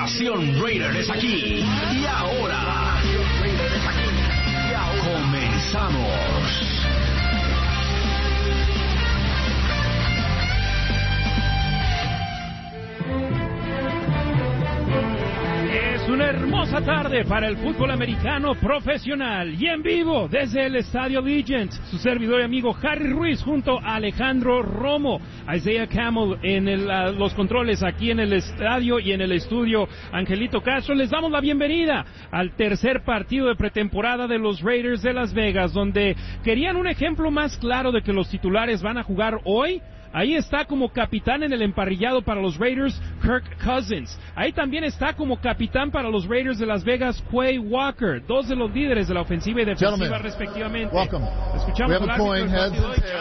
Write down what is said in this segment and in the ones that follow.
Nación Raider es aquí. Y ahora comenzamos. Es una hermosa tarde para el fútbol americano profesional y en vivo desde el Estadio Allegiant. Su servidor y amigo Harry Ruiz junto a Alejandro Romo, Isaiah Camel en los controles aquí en el estadio y en el estudio Angelito Castro. Les damos la bienvenida al tercer partido de pretemporada de los Raiders de Las Vegas, donde querían un ejemplo más claro de que los titulares van a jugar hoy. Ahí está como capitán en el emparrillado para los Raiders, Kirk Cousins. Ahí también está como capitán para los Raiders de Las Vegas, Quay Walker, dos de los líderes de la ofensiva y defensiva respectivamente. Welcome. Escuchamos we have a coin, heads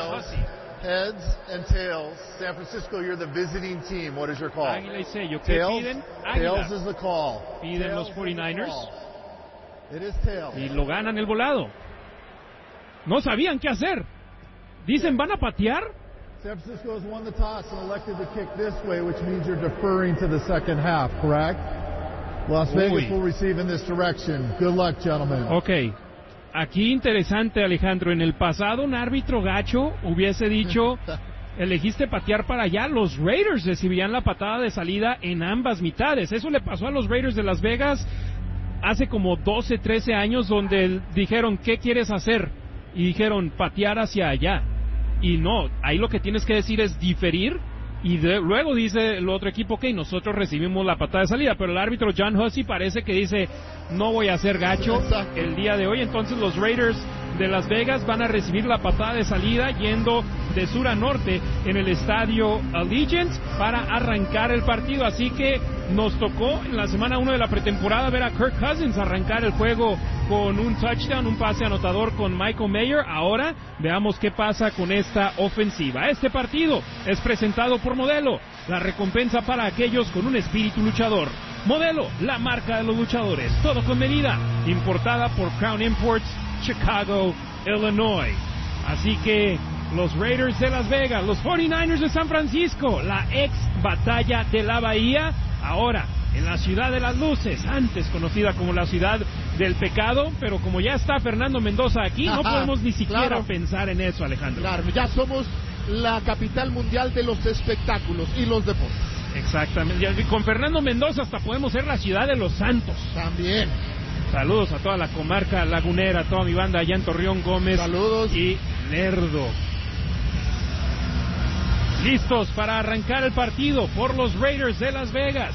and tails. San Francisco, you're the visiting team. What is your call? Águila y sello. ¿Qué Tails? piden? Tails is the call. Piden Tails los 49ers. It is tails. Y lo ganan el volado. No sabían qué hacer. Dicen, ¿van a patear? San Francisco has won the toss and elected to kick this way, which means you're deferring to the second half, correct? Las Vegas will receive in this direction. Good luck, gentlemen. Okay. Aquí interesante, Alejandro. En el pasado, un árbitro gacho hubiese dicho, elegiste patear para allá. Los Raiders recibían la patada de salida en ambas mitades. Eso le pasó a los Raiders de Las Vegas hace como 12, 13 años, donde dijeron, ¿qué quieres hacer? Y dijeron, patear hacia allá. Y no, ahí lo que tienes que decir es diferir, y luego dice el otro equipo, ok, nosotros recibimos la patada de salida, pero el árbitro John Hussey parece que dice, no voy a ser gacho el día de hoy. Entonces los Raiders de Las Vegas van a recibir la patada de salida yendo de sur a norte en el estadio Allegiant para arrancar el partido. Así que nos tocó en la semana 1 de la pretemporada ver a Kirk Cousins arrancar el juego con un touchdown, un pase anotador con Michael Mayer. Ahora veamos qué pasa con esta ofensiva. Este partido es presentado por Modelo, la recompensa para aquellos con un espíritu luchador. Modelo, la marca de los luchadores, todo con medida, importada por Crown Imports, Chicago, Illinois. Así que los Raiders de Las Vegas, los 49ers de San Francisco, la ex batalla de la Bahía, ahora en la ciudad de las luces, antes conocida como la ciudad del pecado, pero como ya está Fernando Mendoza aquí, no podemos ni siquiera pensar en eso, Alejandro. Claro, ya somos la capital mundial de los espectáculos y los deportes. Exactamente, y con Fernando Mendoza hasta podemos ser la ciudad de los santos. También. Saludos a toda la comarca lagunera, a toda mi banda allá en Torreón, Gómez. Saludos. Y Lerdo. Listos para arrancar el partido por los Raiders de Las Vegas.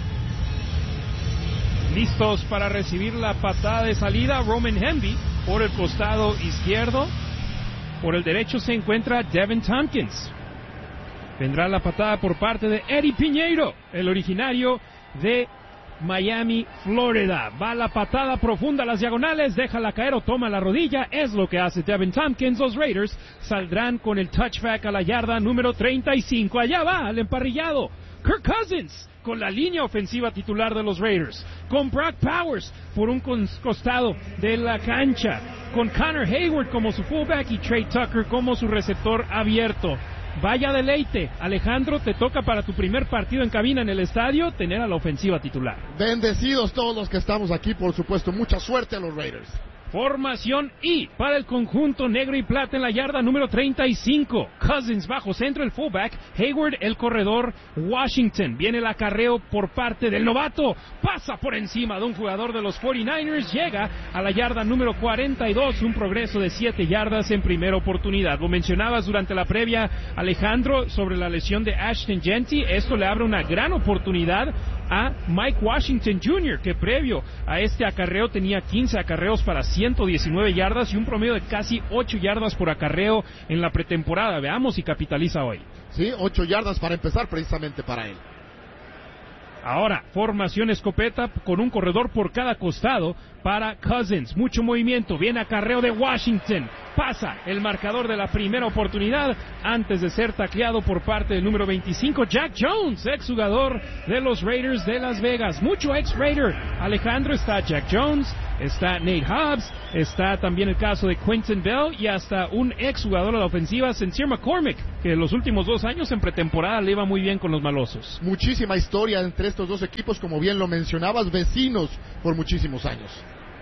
Listos para recibir la patada de salida. Roman Hemby por el costado izquierdo. Por el derecho se encuentra Devin Tompkins. Vendrá la patada por parte de Eddie Piñeiro, el originario de Miami, Florida. Va la patada profunda a las diagonales, déjala caer o toma la rodilla. Es lo que hace Devin Tompkins. Los Raiders saldrán con el touchback a la yarda número 35. Allá va el emparrillado Kirk Cousins con la línea ofensiva titular de los Raiders, con Brock Powers por un costado de la cancha, con Connor Hayward como su fullback y Trey Tucker como su receptor abierto. Vaya deleite, Alejandro, te toca para tu primer partido en cabina en el estadio tener a la ofensiva titular. Bendecidos todos los que estamos aquí, por supuesto. Mucha suerte a los Raiders. Formación I para el conjunto negro y plata en la yarda número 35. Cousins bajo centro, el fullback. Hayward, el corredor. Washington. Viene el acarreo por parte del novato. Pasa por encima de un jugador de los 49ers. Llega a la yarda número 42. Un progreso de 7 yardas en primera oportunidad. Lo mencionabas durante la previa, Alejandro, sobre la lesión de Ashton Jeanty. Esto le abre una gran oportunidad a Mike Washington Jr., que previo a este acarreo tenía 15 acarreos para 119 yardas y un promedio de casi 8 yardas por acarreo en la pretemporada. Veamos si capitaliza hoy. Sí, 8 yardas para empezar precisamente para él. Ahora, formación escopeta con un corredor por cada costado para Cousins. Mucho movimiento, viene acarreo de Washington. Pasa el marcador de la primera oportunidad antes de ser tacleado por parte del número 25, Jack Jones, exjugador de los Raiders de Las Vegas. Mucho ex-Raider. Alejandro, está Jack Jones, está Nate Hobbs, está también el caso de Quentin Bell y hasta un ex jugador de la ofensiva, Sincere McCormick, que los últimos 2 años en pretemporada le iba muy bien con los malosos. Muchísima historia entre estos dos equipos, como bien lo mencionabas, vecinos por muchísimos años.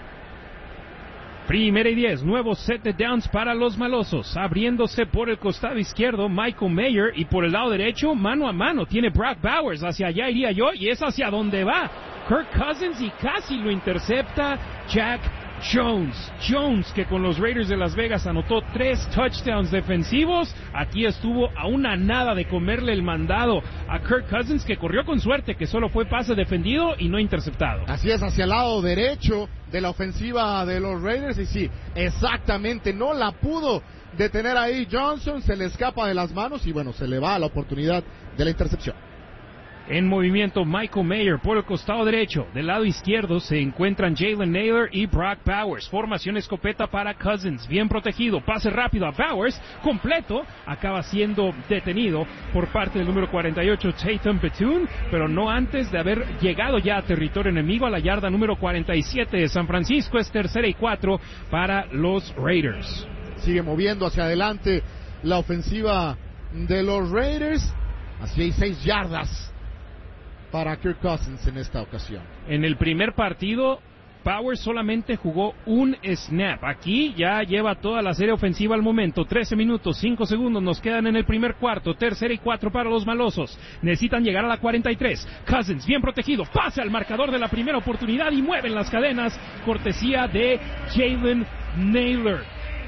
Primera y 10, nuevo set de downs para los malosos, abriéndose por el costado izquierdo Michael Mayer y por el lado derecho, mano a mano, tiene Brock Bowers, hacia allá iría yo y es hacia donde va Kirk Cousins y casi lo intercepta Jack Jones, que con los Raiders de Las Vegas anotó 3 touchdowns defensivos. Aquí estuvo a una nada de comerle el mandado a Kirk Cousins, que corrió con suerte, que solo fue pase defendido y no interceptado. Así es, hacia el lado derecho de la ofensiva de los Raiders, y sí, exactamente, no la pudo detener ahí Johnson, se le escapa de las manos y bueno, se le va la oportunidad de la intercepción. En movimiento Michael Mayer por el costado derecho. Del lado izquierdo se encuentran Jalen Naylor y Brock Bowers. Formación escopeta para Cousins. Bien protegido. Pase rápido a Bowers. Completo. Acaba siendo detenido por parte del número 48 Tatum Bethune, pero no antes de haber llegado ya a territorio enemigo, a la yarda número 47 de San Francisco. Es 3rd y 4 para los Raiders. Sigue moviendo hacia adelante la ofensiva de los Raiders. Así hay 6 yardas para Kirk Cousins en esta ocasión. En el primer partido, Bowers solamente jugó un snap. Aquí ya lleva toda la serie ofensiva al momento. 13 minutos, 5 segundos nos quedan en el primer cuarto. 3rd y 4 para los malosos. Necesitan llegar a la 43. Cousins, bien protegido, pasa al marcador de la primera oportunidad y mueven las cadenas. Cortesía de Jalen Naylor.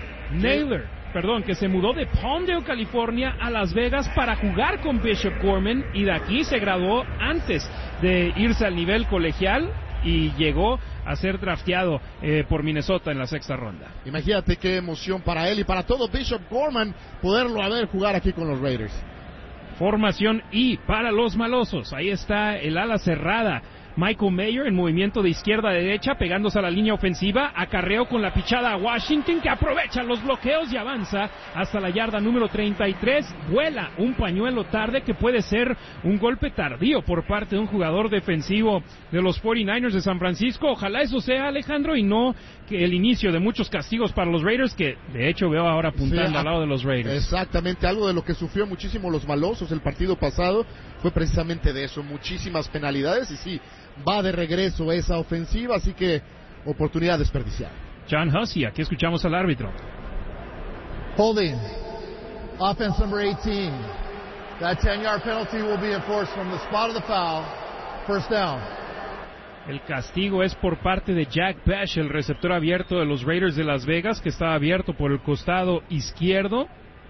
Que se mudó de Palmdale, California, a Las Vegas para jugar con Bishop Gorman y de aquí se graduó antes de irse al nivel colegial y llegó a ser drafteado por Minnesota en la 6ª ronda. Imagínate qué emoción para él y para todo Bishop Gorman poderlo ver jugar aquí con los Raiders. Formación I para los malosos. Ahí está el ala cerrada Michael Mayer en movimiento de izquierda a derecha, pegándose a la línea ofensiva, acarreo con la pichada a Washington, que aprovecha los bloqueos y avanza hasta la yarda número 33, vuela un pañuelo tarde que puede ser un golpe tardío por parte de un jugador defensivo de los 49ers de San Francisco. Ojalá eso sea, Alejandro, y no que el inicio de muchos castigos para los Raiders, que de hecho veo ahora apuntando al lado de los Raiders. Exactamente, algo de lo que sufrió muchísimo los malosos el partido pasado fue precisamente de eso, muchísimas penalidades, y sí, va de regreso esa ofensiva, así que oportunidad desperdiciada. John Hussey, aquí escuchamos al árbitro. Holding, offense number 18. That 10-yard penalty will be enforced from the spot of the foul. First down. El castigo es por parte de Jack Bash, el receptor abierto de los Raiders de Las Vegas, que estaba abierto por el costado izquierdo.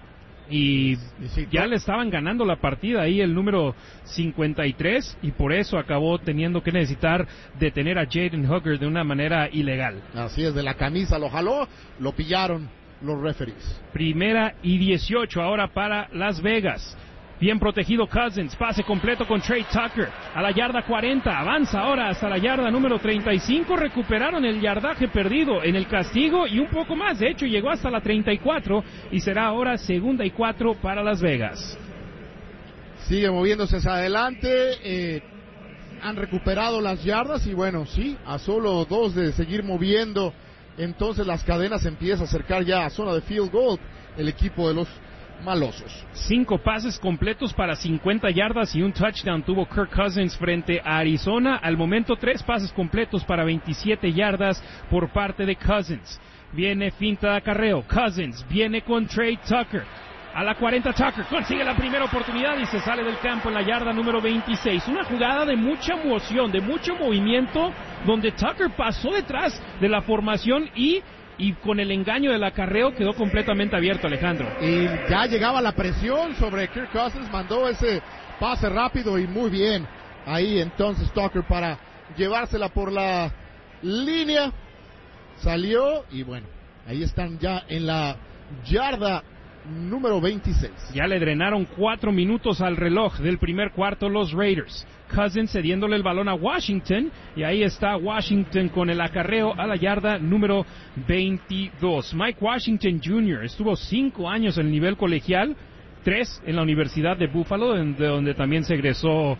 Y ya le estaban ganando la partida ahí el número 53 y por eso acabó teniendo que necesitar detener a Jaden Hooker de una manera ilegal. Así es, de la camisa lo jaló, lo pillaron los referees. 1st y 18 ahora para Las Vegas. Bien protegido Cousins, pase completo con Trey Tucker a la yarda 40, avanza ahora hasta la yarda número 35, recuperaron el yardaje perdido en el castigo y un poco más, de hecho llegó hasta la 34 y será ahora 2nd y 4 para Las Vegas. Sigue moviéndose hacia adelante, han recuperado las yardas y bueno, sí, a solo 2 de seguir moviendo, entonces las cadenas empiezan a acercar ya a zona de field goal el equipo de los malosos. 5 pases completos para 50 yardas y un touchdown tuvo Kirk Cousins frente a Arizona. Al momento 3 pases completos para 27 yardas por parte de Cousins. Viene finta de acarreo. Cousins viene con Trey Tucker. A la 40 Tucker consigue la primera oportunidad y se sale del campo en la yarda número 26. Una jugada de mucha emoción, de mucho movimiento, donde Tucker pasó detrás de la formación y con el engaño del acarreo quedó completamente abierto, Alejandro. Y ya llegaba la presión sobre Kirk Cousins, mandó ese pase rápido y muy bien. Ahí entonces Tucker para llevársela por la línea. Salió y bueno, ahí están ya en la yarda número 26. Ya le drenaron 4 minutos al reloj del primer cuarto los Raiders. Cousins cediéndole el balón a Washington y ahí está Washington con el acarreo a la yarda número 22. Mike Washington Jr. estuvo 5 años en el nivel colegial 3 en la Universidad de Buffalo, donde también se egresó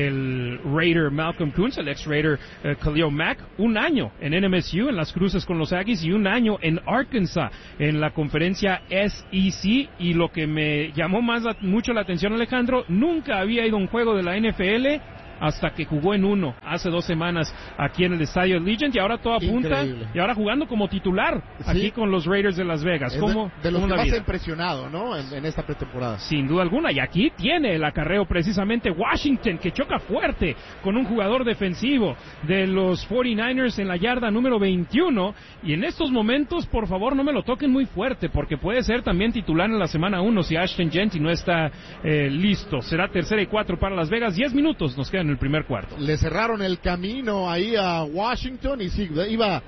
el Raider Malcolm Koonce, el ex-Raider Khalil Mack, 1 año en NMSU, en las cruces con los Aggies, y 1 año en Arkansas, en la conferencia SEC. Y lo que me llamó mucho la atención, Alejandro, nunca había ido a un juego de la NFL hasta que jugó en uno hace 2 semanas aquí en el estadio Allegiant, y ahora todo apunta, y ahora jugando como titular aquí con los Raiders de Las Vegas. De los que más ha impresionado, ¿no? En esta pretemporada. Sin duda alguna, y aquí tiene el acarreo precisamente Washington, que choca fuerte con un jugador defensivo de los 49ers en la yarda número 21, y en estos momentos, por favor, no me lo toquen muy fuerte, porque puede ser también titular en la semana 1 si Ashton Jeanty no está listo. Será 3rd y 4 para Las Vegas, 10 minutos nos quedan en el primer cuarto. Le cerraron el camino ahí a Washington, y sí,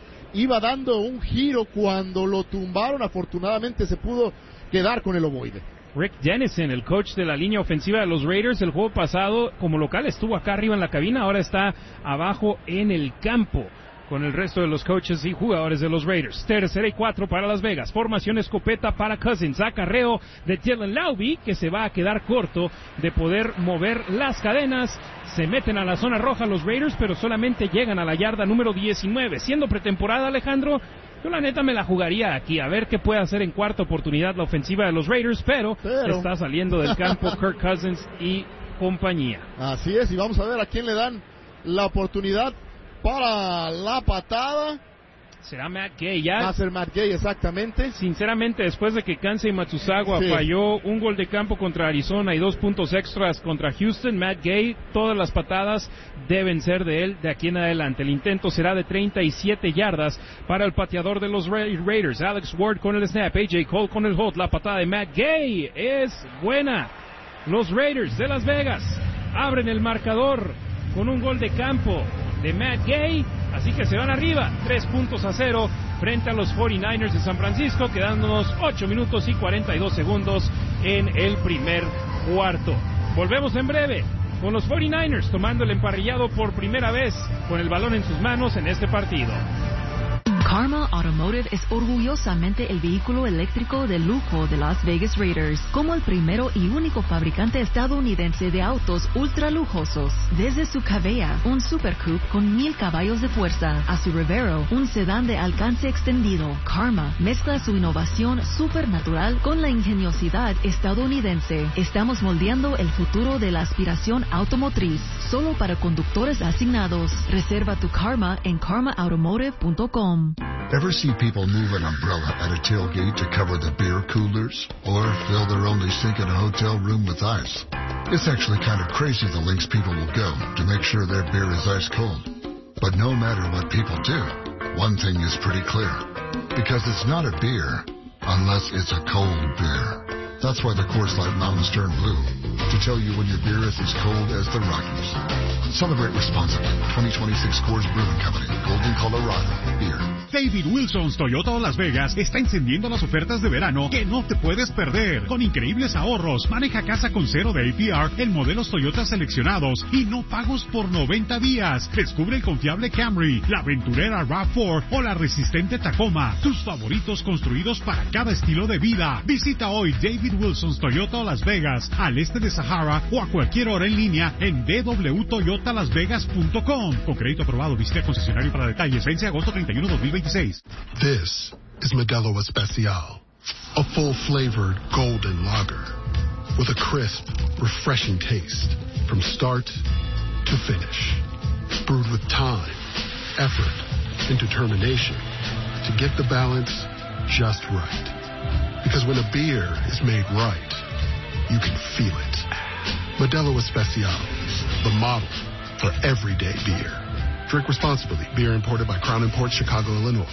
iba dando un giro cuando lo tumbaron. Afortunadamente se pudo quedar con el ovoide. Rick Dennison, el coach de la línea ofensiva de los Raiders, el juego pasado como local estuvo acá arriba en la cabina, ahora está abajo en el campo con el resto de los coaches y jugadores de los Raiders. 3rd y 4 para Las Vegas. Formación escopeta para Cousins. Acarreo de Dylan Laube, que se va a quedar corto de poder mover las cadenas. Se meten a la zona roja los Raiders, pero solamente llegan a la yarda número 19. Siendo pretemporada, Alejandro, yo la neta me la jugaría aquí, a ver qué puede hacer en cuarta oportunidad la ofensiva de los Raiders, pero está saliendo del campo Kirk Cousins y compañía. Así es, y vamos a ver a quién le dan la oportunidad para la patada. Será Matt Gay, ya. Va a ser Matt Gay, exactamente. Sinceramente, después de que Kansei Matsuzawa falló un gol de campo contra Arizona y 2 puntos extras contra Houston, Matt Gay, todas las patadas deben ser de él de aquí en adelante. El intento será de 37 yardas para el pateador de los Raiders. Alex Ward con el snap, AJ Cole con el hold. La patada de Matt Gay es buena. Los Raiders de Las Vegas abren el marcador con un gol de campo de Matt Gay, así que se van arriba 3-0 frente a los 49ers de San Francisco, quedándonos 8 minutos y 42 segundos en el primer cuarto. Volvemos en breve con los 49ers tomando el emparrillado por primera vez con el balón en sus manos en este partido. Karma Automotive es orgullosamente el vehículo eléctrico de lujo de Las Vegas Raiders, como el primero y único fabricante estadounidense de autos ultra lujosos. Desde su Cabella, un Super Coupe con 1000 caballos de fuerza, a su Revero, un sedán de alcance extendido, Karma mezcla su innovación supernatural con la ingeniosidad estadounidense. Estamos moldeando el futuro de la aspiración automotriz, solo para conductores asignados. Reserva tu Karma en karmaautomotive.com. Ever see people move an umbrella at a tailgate to cover the beer coolers? Or fill their only sink in a hotel room with ice? It's actually kind of crazy the lengths people will go to make sure their beer is ice cold. But no matter what people do, one thing is pretty clear. Because it's not a beer unless it's a cold beer. That's why the Coors Light Mountain Stern Blue, to tell you when your beer is as cold as the Rockies. Celebrate responsibly. 2026 Coors Brewing Company, Golden, Colorado. Beer. David Wilson's Toyota Las Vegas está encendiendo las ofertas de verano que no te puedes perder. Con increíbles ahorros, maneja casa con 0 de APR en modelos Toyota seleccionados y no pagos por 90 días. Descubre el confiable Camry, la aventurera RAV4 o la resistente Tacoma. Tus favoritos construidos para cada estilo de vida. Visita hoy David Wilson's Toyota Las Vegas, al este de Sahara, o a cualquier hora en línea en www.toyotalasvegas.com. Con crédito aprobado, visita concesionario para detalles. Vence agosto 31, 2026. This is Modelo Especial, a full-flavored golden lager with a crisp, refreshing taste from start to finish. Brewed with time, effort, and determination to get the balance just right. Because when a beer is made right, you can feel it. Modelo Especial, the model for everyday beer. Drink responsibly. Beer imported by Crown Imports, Chicago, Illinois.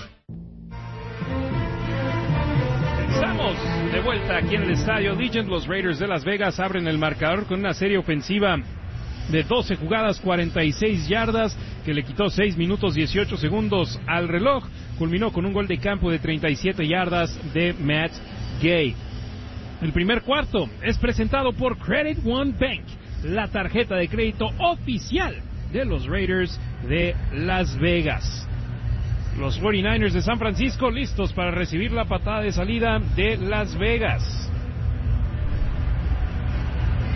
Estamos de vuelta aquí en el estadio Allegiant. Los Raiders de Las Vegas abren el marcador con una serie ofensiva de 12 jugadas, 46 yardas, que le quitó 6 minutos 18 segundos al reloj. Culminó con un gol de campo de 37 yardas de Matt Gay. El primer cuarto es presentado por Credit One Bank, la tarjeta de crédito oficial de los Raiders de Las Vegas. Los 49ers de San Francisco listos para recibir la patada de salida de Las Vegas.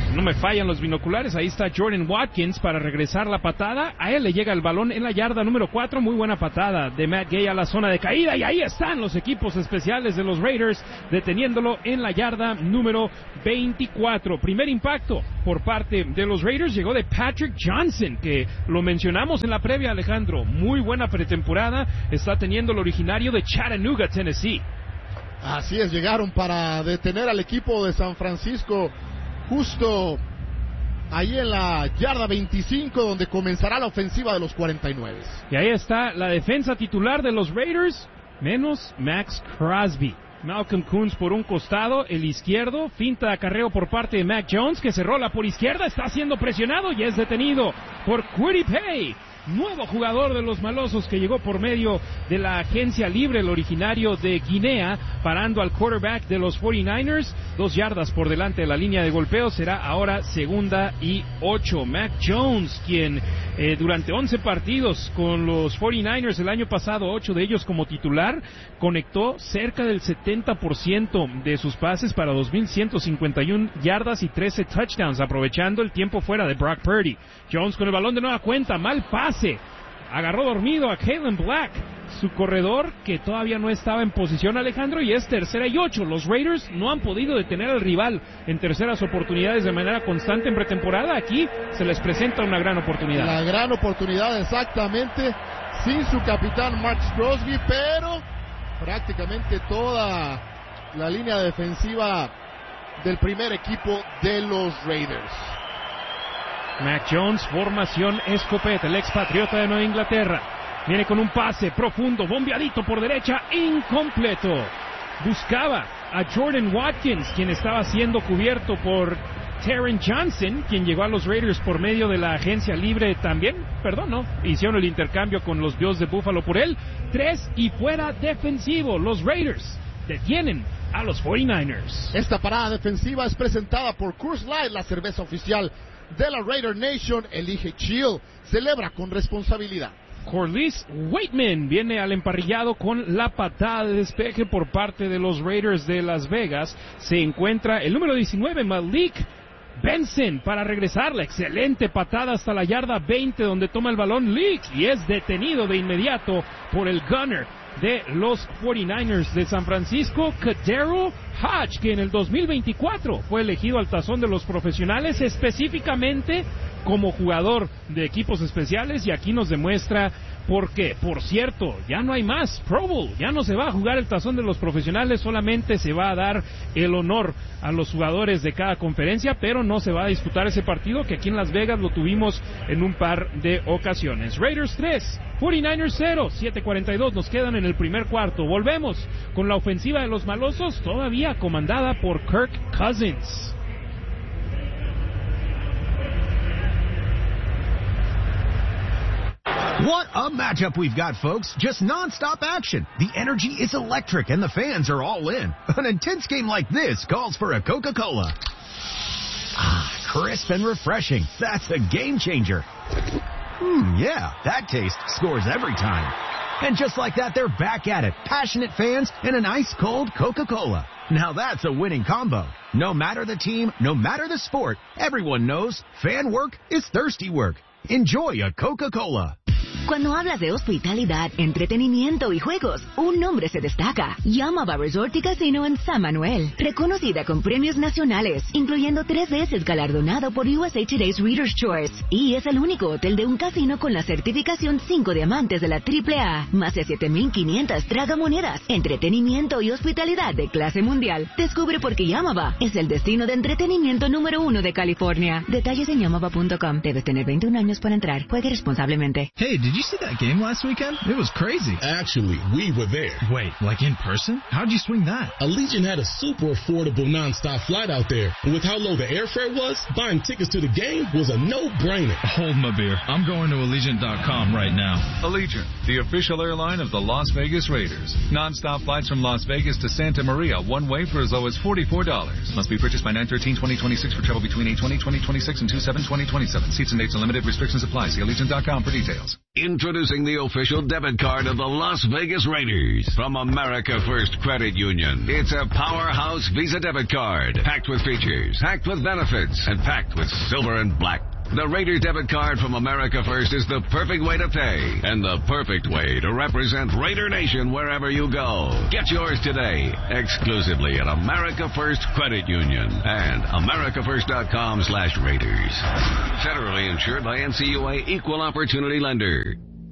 No me fallan los binoculares, ahí está Jordan Watkins para regresar la patada. A él le llega el balón en la yarda número 4, muy buena patada de Matt Gay a la zona de caída, y ahí están los equipos especiales de los Raiders deteniéndolo en la yarda número 24. Primer impacto por parte de los Raiders llegó de Patrick Johnson, que lo mencionamos en la previa, Alejandro. Muy buena pretemporada está teniendo el originario de Chattanooga, Tennessee. Así es, llegaron para detener al equipo de San Francisco justo ahí en la yarda 25, donde comenzará la ofensiva de los 49. Y ahí está la defensa titular de los Raiders, menos Max Crosby. Malcolm Koonce por un costado, el izquierdo, finta de acarreo por parte de Mac Jones, que se rola por izquierda, está siendo presionado y es detenido por Kwity Paye. Nuevo jugador de los malosos que llegó por medio de la agencia libre, el originario de Guinea, parando al quarterback de los 49ers, 2 yardas por delante de la línea de golpeo. Será ahora 2nd y 8. Mac Jones, quien durante 11 partidos con los 49ers el año pasado, 8 de ellos como titular, conectó cerca del 70% de sus pases para 2,151 yardas y 13 touchdowns, aprovechando el tiempo fuera de Brock Purdy. Jones con el balón de nueva cuenta, mal pase, agarró dormido a Kalen Black, su corredor, que todavía no estaba en posición, Alejandro, y es 3rd y 8. Los Raiders no han podido detener al rival en terceras oportunidades de manera constante en pretemporada. Aquí se les presenta una gran oportunidad. La gran oportunidad, exactamente, sin su capitán Max Crosby, pero prácticamente toda la línea defensiva del primer equipo de los Raiders. Mac Jones, formación escopeta, el expatriota de Nueva Inglaterra. Viene con un pase profundo, bombeadito por derecha, incompleto. Buscaba a Jordan Watkins, quien estaba siendo cubierto por Taron Johnson, quien llegó a los Raiders por medio de la agencia libre también. Hicieron el intercambio con los Bills de Buffalo por él. 3 y fuera defensivo. Los Raiders detienen a los 49ers. Esta parada defensiva es presentada por Coors Light, la cerveza oficial de la Raider Nation. Elige chill, celebra con responsabilidad. Corliss Waitman viene al emparrillado con la patada de despeje por parte de los Raiders de Las Vegas. Se encuentra el número 19, Malik Benson, para regresar la excelente patada hasta la yarda 20, donde toma el balón Leak y es detenido de inmediato por el gunner de los 49ers de San Francisco, KhaDarel Hodge, que en el 2024 fue elegido al tazón de los profesionales, específicamente como jugador de equipos especiales, y aquí nos demuestra por qué. Por cierto, ya no hay más Pro Bowl, ya no se va a jugar el tazón de los profesionales, solamente se va a dar el honor a los jugadores de cada conferencia, pero no se va a disputar ese partido, que aquí en Las Vegas lo tuvimos en un par de ocasiones. Raiders 3, 49ers 0, 7:42 nos quedan en el primer cuarto. Volvemos con la ofensiva de los malosos, todavía comandada por Kirk Cousins. What a matchup we've got, folks. Just non-stop action. The energy is electric and the fans are all in. An intense game like this calls for a Coca-Cola. Ah, crisp and refreshing. That's a game changer. Yeah, that taste scores every time. And just like that, they're back at it. Passionate fans and an ice-cold Coca-Cola. Now that's a winning combo. No matter the team, no matter the sport, everyone knows fan work is thirsty work. Enjoy a Coca-Cola. Cuando hablas de hospitalidad, entretenimiento y juegos, un nombre se destaca. Yamava Resort y Casino en San Manuel. Reconocida con premios nacionales, incluyendo 3 veces galardonado por USA Today's Reader's Choice. Y es el único hotel de un casino con la certificación 5 diamantes de la AAA. Más de 7,500 tragamonedas. Entretenimiento y hospitalidad de clase mundial. Descubre por qué Yamava es el destino de entretenimiento número 1 de California. Detalles en yamava.com. Debes tener 21 años para entrar. Juegue responsablemente. Hey, did you see that game last weekend? It was crazy. Actually, we were there. Wait, like in person? How'd you swing that? Allegiant had a super affordable non-stop flight out there. And with how low the airfare was, buying tickets to the game was a no-brainer. Hold my beer. I'm going to Allegiant.com right now. Allegiant, the official airline of the Las Vegas Raiders. Non-stop flights from Las Vegas to Santa Maria, one way for as low as $44. Must be purchased by 9/13/2026 for travel between 8/20/2026 and 2/7/2027. Seats and dates are limited. Restrictions apply. See Allegiant.com for details. Introducing the official debit card of the Las Vegas Raiders from America First Credit Union. It's a powerhouse Visa debit card, packed with features, packed with benefits, and packed with silver and black. The Raiders debit card from America First is the perfect way to pay and the perfect way to represent Raider Nation wherever you go. Get yours today, exclusively at America First Credit Union and americafirst.com/Raiders. Federally insured by NCUA Equal Opportunity Lender.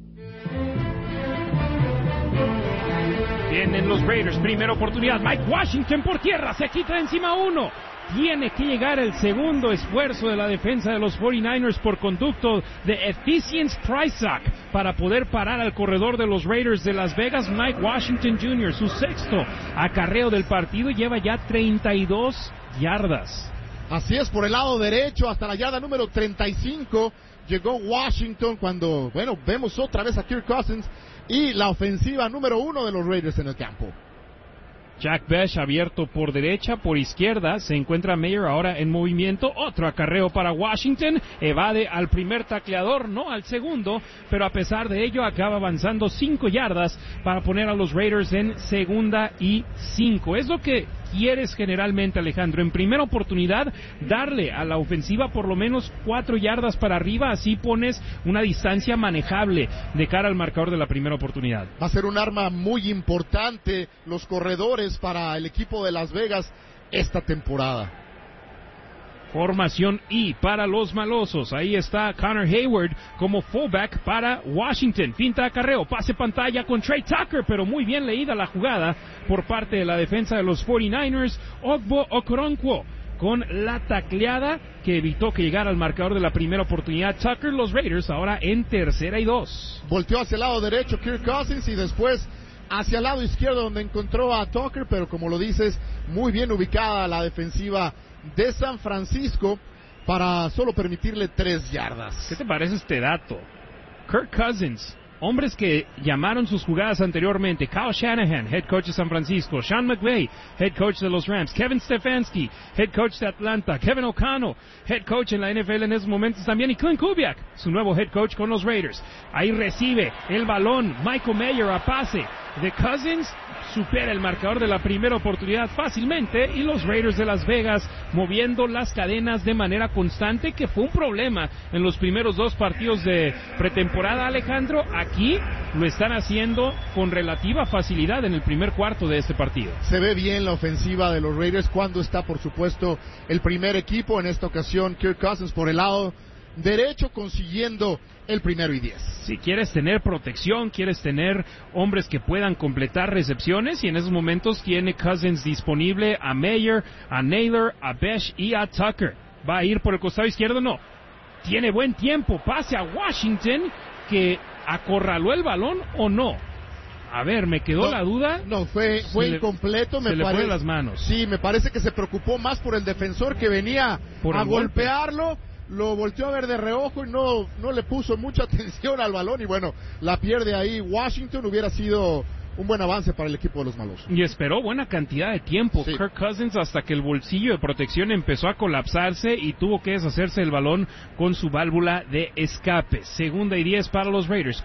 Tienen los Raiders, primera oportunidad. Mike Washington por tierra, se quita encima uno. Tiene que llegar el segundo esfuerzo de la defensa de los 49ers por conducto de Efficiency Prysock para poder parar al corredor de los Raiders de Las Vegas, Mike Washington Jr., su sexto acarreo del partido, lleva ya 32 yardas. Así es, por el lado derecho hasta la yarda número 35 llegó Washington cuando, vemos otra vez a Kirk Cousins y la ofensiva número 1 de los Raiders en el campo. Jack Bech abierto por derecha, por izquierda, se encuentra Mayer ahora en movimiento, otro acarreo para Washington, evade al primer tacleador, no al segundo, pero a pesar de ello acaba avanzando 5 yardas para poner a los Raiders en 2nd y 5. Es lo que quieres generalmente, Alejandro, en primera oportunidad darle a la ofensiva por lo menos 4 yardas para arriba, así pones una distancia manejable de cara al marcador de la primera oportunidad. Va a ser un arma muy importante los corredores para el equipo de Las Vegas esta temporada. Formación I para los malosos. Ahí está Connor Hayward como fullback para Washington. Finta de acarreo, pase pantalla con Trey Tucker, pero muy bien leída la jugada por parte de la defensa de los 49ers. Ogbo Okoronkwo con la tacleada que evitó que llegara al marcador de la primera oportunidad. Tucker, los Raiders ahora en 3rd y 2. Volteó hacia el lado derecho Kirk Cousins y después hacia el lado izquierdo donde encontró a Tucker, pero como lo dices, muy bien ubicada la defensiva de San Francisco para solo permitirle 3 yardas. ¿Qué te parece este dato? Kirk Cousins, hombres que llamaron sus jugadas anteriormente: Kyle Shanahan, head coach de San Francisco; Sean McVay, head coach de los Rams; Kevin Stefanski, head coach de Atlanta; Kevin O'Connell, head coach en la NFL en esos momentos también; y Clint Kubiak, su nuevo head coach con los Raiders. Ahí recibe el balón Michael Mayer a pase de Cousins, supera el marcador de la primera oportunidad fácilmente, y los Raiders de Las Vegas moviendo las cadenas de manera constante, que fue un problema en los primeros 2 partidos de pretemporada, Alejandro. Aquí lo están haciendo con relativa facilidad en el primer cuarto de este partido. Se ve bien la ofensiva de los Raiders cuando está, por supuesto, el primer equipo, en esta ocasión Kirk Cousins por el lado derecho, consiguiendo el 1st y 10. Si quieres tener protección, quieres tener hombres que puedan completar recepciones, y en esos momentos tiene Cousins disponible a Mayer, a Naylor, a Bech y a Tucker. ¿Va a ir por el costado izquierdo? No. Tiene buen tiempo, pase a Washington, que acorraló el balón o no. A ver, me quedó la duda. No, fue incompleto. Se le fue de las manos. Sí, me parece que se preocupó más por el defensor que venía a golpearlo. Lo volteó a ver de reojo y no le puso mucha atención al balón, y bueno, la pierde ahí Washington. Hubiera sido un buen avance para el equipo de los malosos. Y esperó buena cantidad de tiempo Kirk Cousins hasta que el bolsillo de protección empezó a colapsarse y tuvo que deshacerse del balón con su válvula de escape. 2nd y 10 para los Raiders,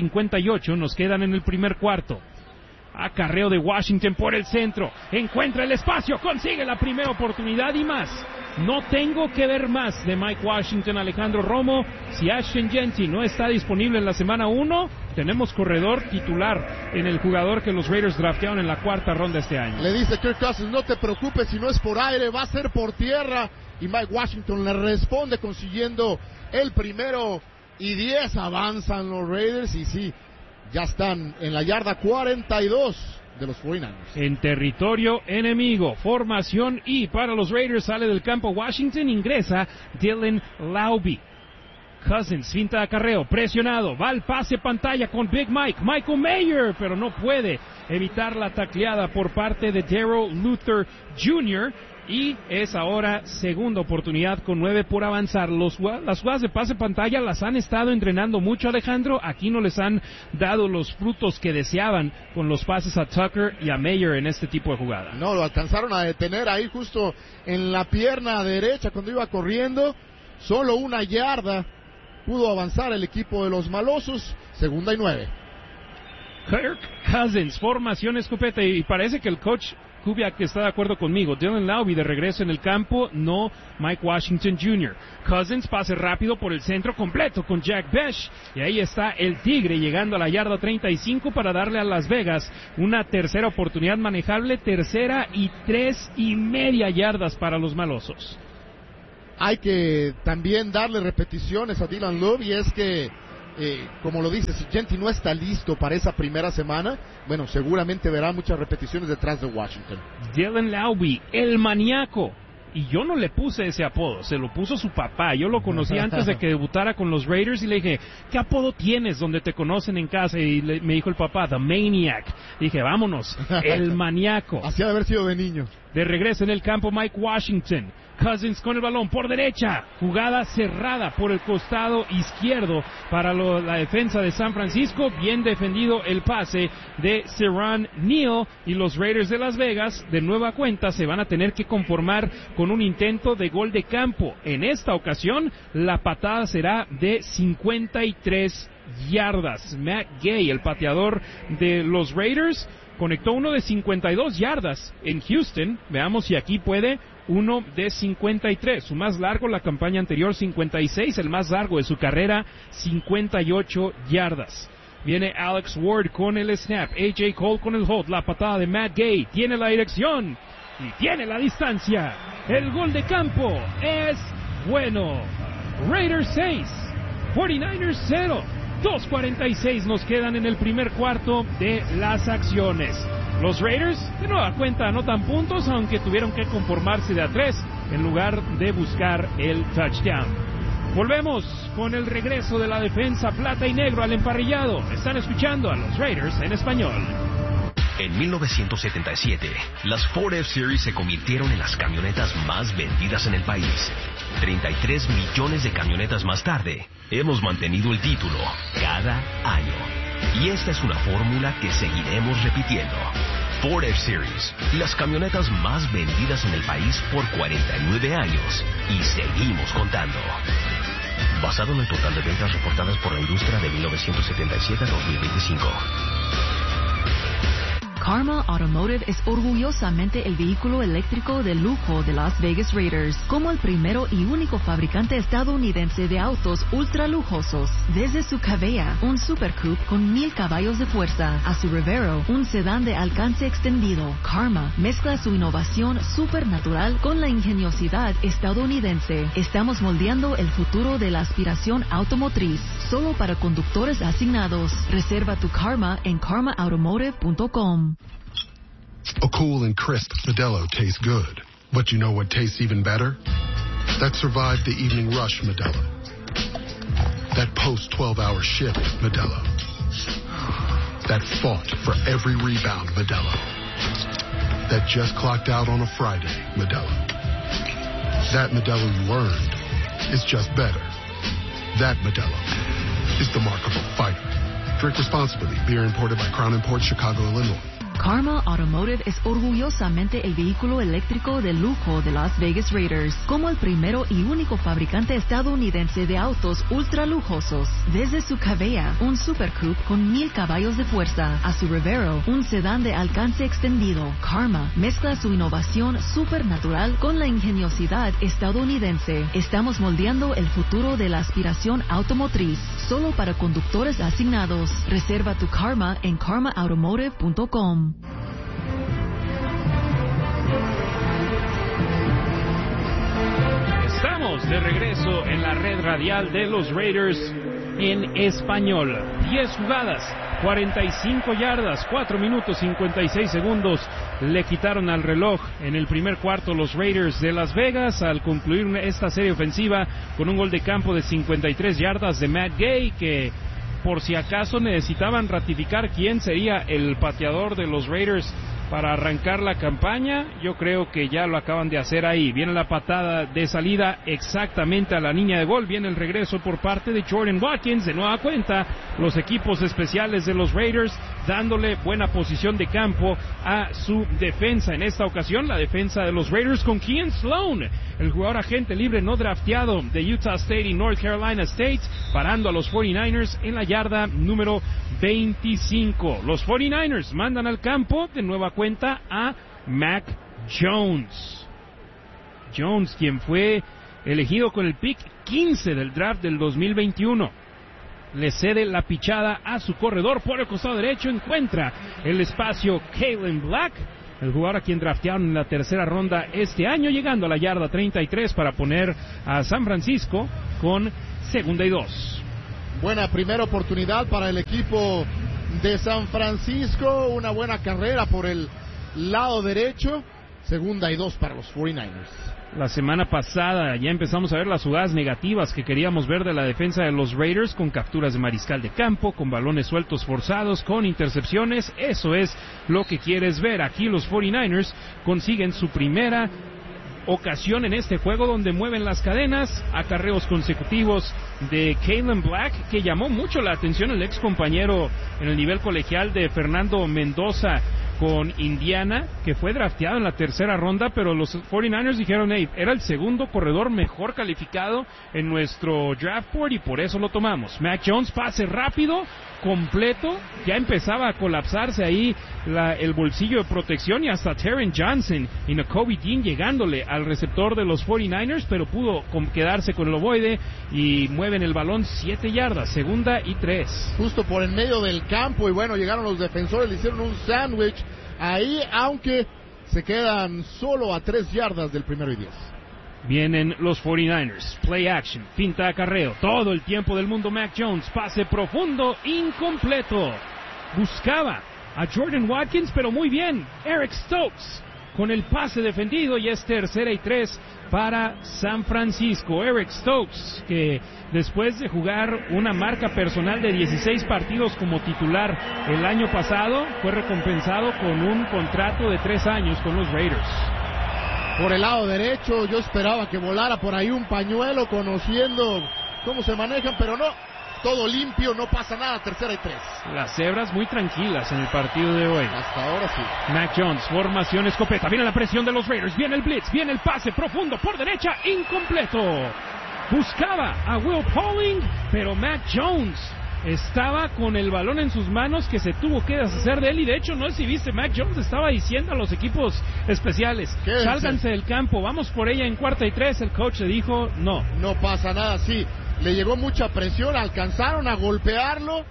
4:58 nos quedan en el primer cuarto. Acarreo de Washington por el centro, encuentra el espacio, consigue la primera oportunidad y más. No tengo que ver más de Mike Washington, Alejandro Romo. Si Ashton Jeanty no está disponible en la semana 1, tenemos corredor titular en el jugador que los Raiders draftearon en la 4ª ronda este año. Le dice Kirk Cousins: no te preocupes, si no es por aire, va a ser por tierra. Y Mike Washington le responde consiguiendo el 1st y 10. Avanzan los Raiders y sí, ya están en la yarda 42 de los 49ers. En territorio enemigo, formación I para los Raiders, sale del campo Washington, ingresa Dylan Laube. Cousins, finta de acarreo, presionado, va al pase pantalla con Big Mike, Michael Mayer, pero no puede evitar la tacleada por parte de Darrell Luther Jr., y es ahora 2ª oportunidad con 9 por avanzar. Las jugadas de pase pantalla las han estado entrenando mucho, Alejandro. Aquí no les han dado los frutos que deseaban con los pases a Tucker y a Mayer en este tipo de jugada. No, lo alcanzaron a detener ahí justo en la pierna derecha cuando iba corriendo. Solo 1 yarda pudo avanzar el equipo de los malosos. 2nd y 9. Kirk Cousins, formación escopeta, y parece que el coach Kubiak está de acuerdo conmigo. Dylan Laube de regreso en el campo, no Mike Washington Jr. Cousins, pase rápido por el centro completo con Jack Bech, y ahí está el Tigre llegando a la yarda 35 para darle a Las Vegas una tercera oportunidad manejable, 3rd y 3.5 yardas para los malosos. Hay que también darle repeticiones a Dylan Laube, y es que como lo dice, si Jeanty no está listo para esa primera semana, bueno, seguramente verá muchas repeticiones detrás de Washington. Dylan Laube, el maníaco. Y yo no le puse ese apodo, se lo puso su papá. Yo lo conocí antes de que debutara con los Raiders y le dije, ¿qué apodo tienes donde te conocen en casa? Y me dijo el papá, The Maniac. Dije, vámonos, el maníaco. Así ha de haber sido de niño. De regreso en el campo, Mike Washington. Cousins con el balón por derecha, jugada cerrada por el costado izquierdo para la defensa de San Francisco, bien defendido el pase de Serran Neal, y los Raiders de Las Vegas de nueva cuenta se van a tener que conformar con un intento de gol de campo. En esta ocasión la patada será de 53 yardas. Matt Gay, el pateador de los Raiders, conectó uno de 52 yardas en Houston. Veamos si aquí puede uno de 53. Su más largo la campaña anterior, 56. El más largo de su carrera, 58 yardas. Viene Alex Ward con el snap. AJ Cole con el hold. La patada de Matt Gay. Tiene la dirección y tiene la distancia. El gol de campo es bueno. Raiders 6, 49ers 0. 2:46 nos quedan en el primer cuarto de las acciones. Los Raiders de nueva cuenta anotan puntos, aunque tuvieron que conformarse de a 3 en lugar de buscar el touchdown. Volvemos con el regreso de la defensa plata y negro al emparrillado. Están escuchando a los Raiders en español. En 1977, las Ford F-Series se convirtieron en las camionetas más vendidas en el país. 33 millones de camionetas más tarde, hemos mantenido el título cada año. Y esta es una fórmula que seguiremos repitiendo. Ford F-Series, las camionetas más vendidas en el país por 49 años. Y seguimos contando. Basado en el total de ventas reportadas por la industria de 1977 a 2025. Karma Automotive es orgullosamente el vehículo eléctrico de lujo de Las Vegas Raiders, como el primero y único fabricante estadounidense de autos ultra lujosos. Desde su Cavea, un Super Coupe con 1000 caballos de fuerza, a su Revero, un sedán de alcance extendido, Karma mezcla su innovación supernatural con la ingeniosidad estadounidense. Estamos moldeando el futuro de la aspiración automotriz, solo para conductores asignados. Reserva tu Karma en karmaautomotive.com. A cool and crisp Modelo tastes good. But you know what tastes even better? That survived the evening rush Modelo. That post-12-hour shift Modelo. That fought for every rebound Modelo. That just clocked out on a Friday Modelo. That Modelo you earned is just better. That Modelo is the mark of a fighter. Drink responsibly. Beer imported by Crown Imports, Chicago, Illinois. Karma Automotive es orgullosamente el vehículo eléctrico de lujo de Las Vegas Raiders, como el primero y único fabricante estadounidense de autos ultra lujosos. Desde su Cavea, un Super Coupe con 1000 caballos de fuerza, a su Revero, un sedán de alcance extendido, Karma mezcla su innovación supernatural con la ingeniosidad estadounidense. Estamos moldeando el futuro de la aspiración automotriz, solo para conductores asignados. Reserva tu Karma en karmaautomotive.com. Estamos de regreso en la red radial de los Raiders en español. 10 jugadas, 45 yardas, 4 minutos 56 segundos le quitaron al reloj en el primer cuarto los Raiders de Las Vegas al concluir esta serie ofensiva con un gol de campo de 53 yardas de Matt Gay, que por si acaso necesitaban ratificar quién sería el pateador de los Raiders para arrancar la campaña. Yo creo que ya lo acaban de hacer ahí. Viene la patada de salida exactamente a la línea de gol. Viene el regreso por parte de Jordan Watkins. De nueva cuenta, los equipos especiales de los Raiders dándole buena posición de campo a su defensa. En esta ocasión, la defensa de los Raiders con Kean Sloan, el jugador agente libre no drafteado de Utah State y North Carolina State, parando a los 49ers en la yarda número 25. Los 49ers mandan al campo de nueva cuenta a Mac Jones. Jones, quien fue elegido con el pick 15 del draft del 2021. Le cede la pichada a su corredor por el costado derecho, encuentra el espacio Kalen Black, el jugador a quien draftearon en la tercera ronda este año, llegando a la yarda 33 para poner a San Francisco con 2nd y 2. Buena primera oportunidad para el equipo de San Francisco, una buena carrera por el lado derecho, 2nd y 2 para los 49ers. La semana pasada ya empezamos a ver las jugadas negativas que queríamos ver de la defensa de los Raiders, con capturas de mariscal de campo, con balones sueltos forzados, con intercepciones. Eso es lo que quieres ver. Aquí los 49ers consiguen su primera ocasión en este juego donde mueven las cadenas, acarreos consecutivos de Kalen Black, que llamó mucho la atención el ex compañero en el nivel colegial de Fernando Mendoza con Indiana, que fue drafteado en la tercera ronda, pero los 49ers dijeron, hey, era el segundo corredor mejor calificado en nuestro draft board y por eso lo tomamos. Mac Jones, pase rápido, completo, ya empezaba a colapsarse ahí el bolsillo de protección y hasta Taron Johnson y Nakobe Dean llegándole al receptor de los 49ers, pero pudo quedarse con el ovoide y mueven el balón 7 yardas, 2nd y 3. Justo por en medio del campo y bueno, llegaron los defensores, le hicieron un sándwich ahí, aunque se quedan solo a 3 yardas del 1st y 10. Vienen los 49ers, play action, finta acarreo, todo el tiempo del mundo. Mac Jones, pase profundo, incompleto. Buscaba a Jordan Watkins, pero muy bien, Eric Stokes con el pase defendido y es 3rd y 3 para San Francisco. Eric Stokes, que después de jugar una marca personal de 16 partidos como titular el año pasado, fue recompensado con un contrato de 3 años con los Raiders. Por el lado derecho, yo esperaba que volara por ahí un pañuelo, conociendo cómo se manejan, pero no, todo limpio, no pasa nada, 3rd y 3. Las cebras muy tranquilas en el partido de hoy. Hasta ahora sí. Mac Jones, formación escopeta, viene la presión de los Raiders, viene el blitz, viene el pase profundo por derecha, incompleto. Buscaba a Will Pauling, pero Mac Jones estaba con el balón en sus manos que se tuvo que deshacer de él, y de hecho, no sé si viste, Mac Jones estaba diciendo a los equipos especiales, sálganse del campo, vamos por ella en 4th y 3, el coach le dijo, no. No pasa nada, sí, le llegó mucha presión, alcanzaron a golpearlo,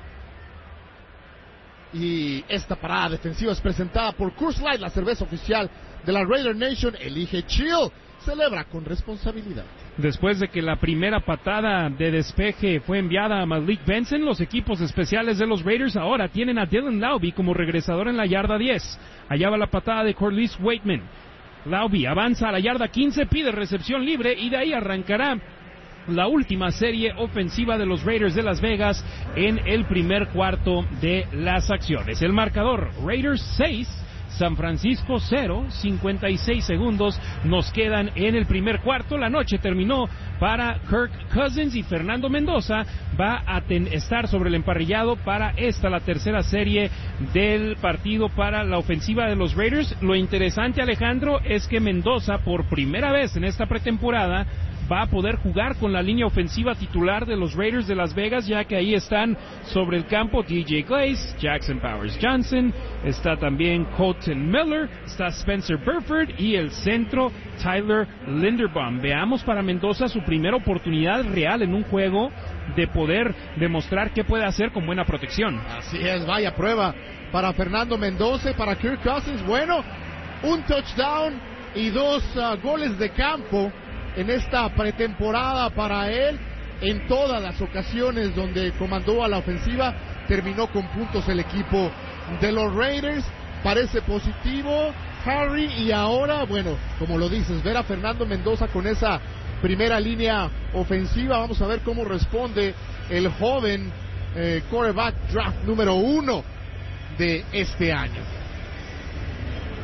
y esta parada defensiva es presentada por Coors Light, la cerveza oficial de la Raider Nation. Elige chill, celebra con responsabilidad. Después de que la primera patada de despeje fue enviada a Malik Benson, los equipos especiales de los Raiders ahora tienen a Dylan Laube como regresador en la yarda 10. Allá va la patada de Corliss Waitman. Laube avanza a la yarda 15, pide recepción libre y de ahí arrancará la última serie ofensiva de los Raiders de Las Vegas en el primer cuarto de las acciones. El marcador, Raiders 6, San Francisco 0, 56 segundos nos quedan en el primer cuarto. La noche terminó para Kirk Cousins y Fernando Mendoza va a estar sobre el emparrillado para la tercera serie del partido para la ofensiva de los Raiders. Lo interesante, Alejandro, es que Mendoza por primera vez en esta pretemporada va a poder jugar con la línea ofensiva titular de los Raiders de Las Vegas, ya que ahí están sobre el campo DJ Glaze, Jackson Powers Johnson, está también Colton Miller, está Spencer Burford y el centro Tyler Linderbaum. Veamos para Mendoza su primera oportunidad real en un juego de poder demostrar qué puede hacer con buena protección. Así es, vaya prueba para Fernando Mendoza y para Kirk Cousins. Bueno, un touchdown y 2 goles de campo en esta pretemporada para él. En todas las ocasiones donde comandó a la ofensiva, terminó con puntos el equipo de los Raiders. Parece positivo, Harry, y ahora, bueno, como lo dices, ver a Fernando Mendoza con esa primera línea ofensiva. Vamos a ver cómo responde el joven quarterback draft número 1 de este año.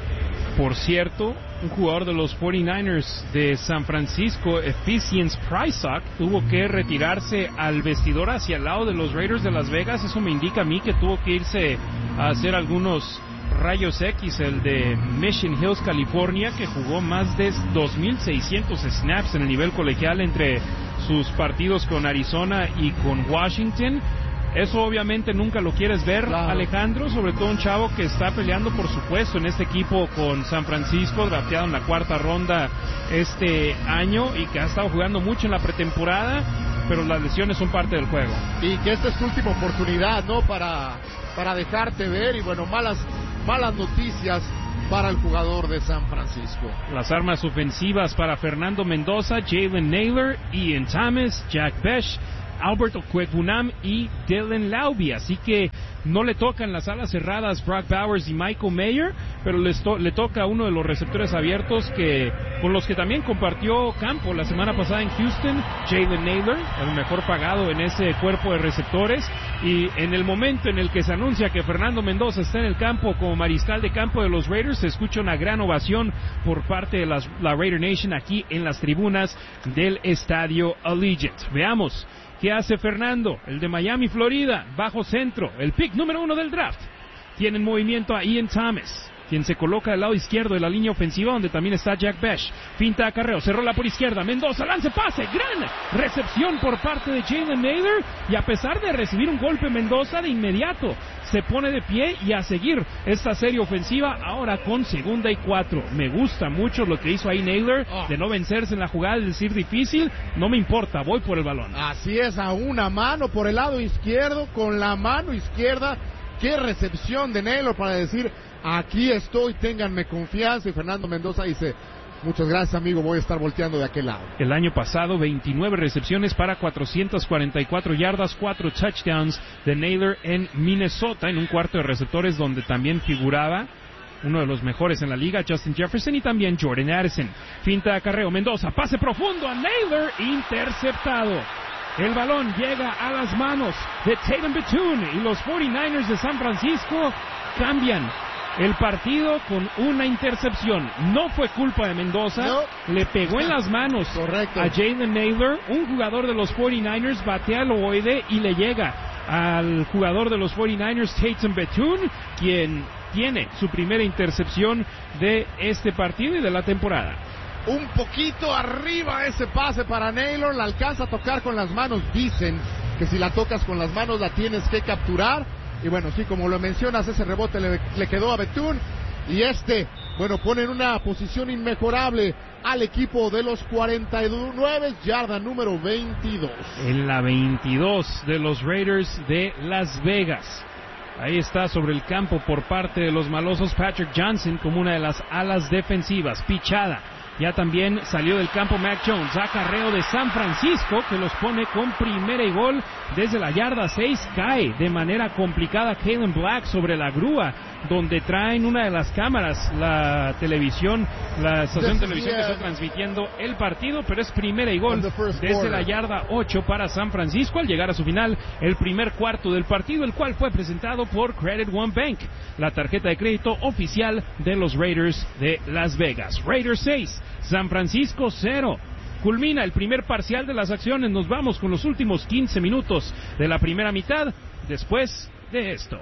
Por cierto, un jugador de los 49ers de San Francisco, Ephesians Prysock, tuvo que retirarse al vestidor hacia el lado de los Raiders de Las Vegas. Eso me indica a mí que tuvo que irse a hacer algunos rayos X, el de Mission Hills, California, que jugó más de 2,600 snaps en el nivel colegial entre sus partidos con Arizona y con Washington. Eso obviamente nunca lo quieres ver, claro, Alejandro, sobre todo un chavo que está peleando por su puesto en este equipo con San Francisco, drafteado en la 4ª ronda este año y que ha estado jugando mucho en la pretemporada, pero las lesiones son parte del juego. Y que esta es tu última oportunidad, ¿no? Para dejarte ver, y bueno, malas noticias para el jugador de San Francisco. Las armas ofensivas para Fernando Mendoza, Jalen Nailor, Ian Thomas, Jack Bech, Albert Okwuegbunam y Dylan Laube. Así que no le tocan las alas cerradas Brock Bowers y Michael Mayer, pero le toca a uno de los receptores abiertos con los que también compartió campo la semana pasada en Houston, Jalen Nailor, el mejor pagado en ese cuerpo de receptores. Y en el momento en el que se anuncia que Fernando Mendoza está en el campo como mariscal de campo de los Raiders, se escucha una gran ovación por parte de la Raider Nation aquí en las tribunas del estadio Allegiant. Veamos ¿qué hace Fernando? El de Miami, Florida, bajo centro, el pick número 1 del draft. Tiene en movimiento a Ian Thomas, quien se coloca del lado izquierdo de la línea ofensiva, donde también está Jack Bech. Finta acarreo, se rola por izquierda, Mendoza, lance pase, gran recepción por parte de Jalen Nailor, y a pesar de recibir un golpe Mendoza, de inmediato se pone de pie y a seguir esta serie ofensiva, ahora con 2nd y 4. Me gusta mucho lo que hizo ahí Nailor, de no vencerse en la jugada, es decir, difícil, no me importa, voy por el balón. Así es, a una mano por el lado izquierdo, con la mano izquierda. Qué recepción de Nailor para decir: aquí estoy, ténganme confianza. Y Fernando Mendoza dice: muchas gracias, amigo, voy a estar volteando de aquel lado. El año pasado, 29 recepciones para 444 yardas, 4 touchdowns de Nailor en Minnesota, en un cuarto de receptores donde también figuraba uno de los mejores en la liga, Justin Jefferson, y también Jordan Addison. Finta de acarreo, Mendoza, pase profundo a Nailor, interceptado. El balón llega a las manos de Tatum Bethune, y los 49ers de San Francisco cambian el partido con una intercepción. No fue culpa de Mendoza, no. Le pegó en las manos a Jalen Nailor. Un jugador de los 49ers batea el ovoide y le llega al jugador de los 49ers, Tatum Bethune, quien tiene su primera intercepción de este partido y de la temporada. Un poquito arriba ese pase para Nailor, la alcanza a tocar con las manos. Dicen que si la tocas con las manos la tienes que capturar. Y bueno, sí, como lo mencionas, ese rebote le quedó a Bethune. Y pone en una posición inmejorable al equipo de los 49, yarda número 22. En la 22 de los Raiders de Las Vegas. Ahí está sobre el campo por parte de los malosos Patrick Johnson como una de las alas defensivas. Pichada. Ya también salió del campo Mac Jones, acarreo de San Francisco, que los pone con 1st y gol desde la yarda 6. Cae de manera complicada Kalen Black sobre la grúa, donde traen una de las cámaras, la televisión, la estación de televisión que está transmitiendo el partido, pero es 1st y gol desde la yarda 8 para San Francisco, al llegar a su final el primer cuarto del partido, el cual fue presentado por Credit One Bank, la tarjeta de crédito oficial de los Raiders de Las Vegas. Raiders 6, San Francisco 0. Culmina el primer parcial de las acciones. Nos vamos con los últimos 15 minutos de la primera mitad después de esto.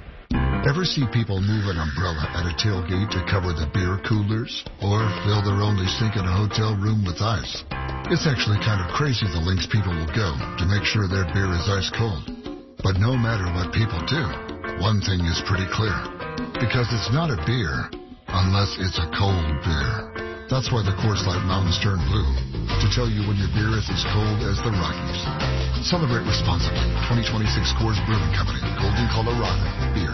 Ever see people move an umbrella at a tailgate to cover the beer coolers? Or fill their only sink in a hotel room with ice? It's actually kind of crazy the lengths people will go to make sure their beer is ice cold. But no matter what people do, one thing is pretty clear. Because it's not a beer unless it's a cold beer. That's why the Coors Light Mountains turn blue, to tell you when your beer is as cold as the Rockies. Celebrate responsibly. 2026 Coors Brewing Company, Golden, Colorado. Beer.